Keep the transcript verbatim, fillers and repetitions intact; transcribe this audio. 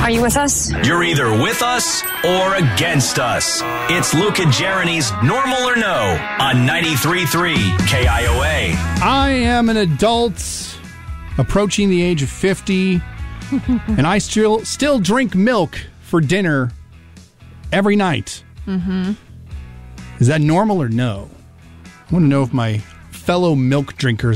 Are you with us? You're either with us or against us. It's Luke and Jeremy's Normal or No on ninety-three point three K I O A. I am an adult approaching the age of fifty, and I still still drink milk for dinner every night. Mm-hmm. Is that normal or no? I want to know if my fellow milk drinkers